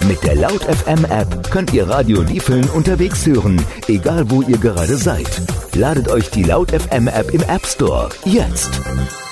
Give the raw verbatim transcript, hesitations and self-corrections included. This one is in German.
Mit der Laut F M App könnt ihr Radio Liefeln unterwegs hören, egal wo ihr gerade seid. Ladet euch die Laut F M App im App Store jetzt.